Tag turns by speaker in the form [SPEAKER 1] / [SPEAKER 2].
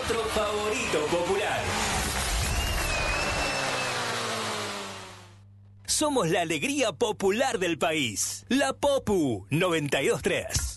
[SPEAKER 1] otro favorito popular. Somos la alegría popular del país. La Popu 92.3.